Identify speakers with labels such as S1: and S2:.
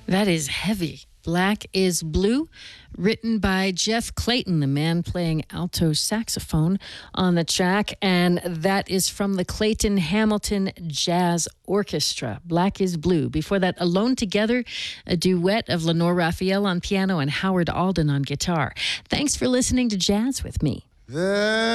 S1: That is heavy. Black is Blue, written by Jeff Clayton, the man playing alto saxophone on the track. And that is from the Clayton Hamilton Jazz Orchestra. Black is Blue. Before that, Alone Together, a duet of Lenore Raphael on piano and Howard Alden on guitar. Thanks for listening to Jazz with me.